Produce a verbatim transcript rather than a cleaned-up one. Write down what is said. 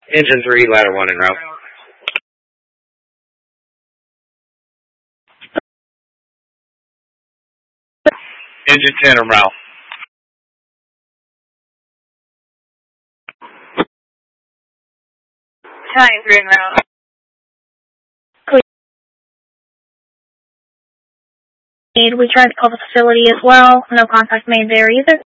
Engine three, ladder one en route. Engine ten en route. Battalion three en route. We tried to call the facility as well. No contact made there either.